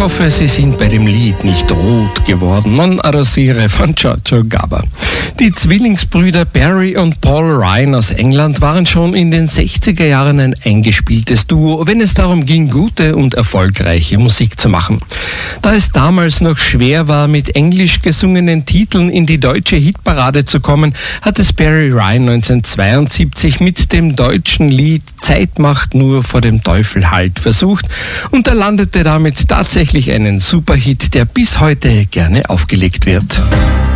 hoffe, Sie sind bei dem Lied nicht rot geworden. Non arrosire von Giorgio Gaber. Die Zwillingsbrüder Barry und Paul Ryan aus England waren schon in den 60er Jahren ein eingespieltes Duo, wenn es darum ging, gute und erfolgreiche Musik zu machen. Da es damals noch schwer war, mit englisch gesungenen Titeln in die deutsche Hitparade zu kommen, hat es Barry Ryan 1972 mit dem deutschen Lied Zeit macht nur vor dem Teufel Halt versucht und er landete damit tatsächlich einen Superhit, der bis heute gerne aufgelegt wird.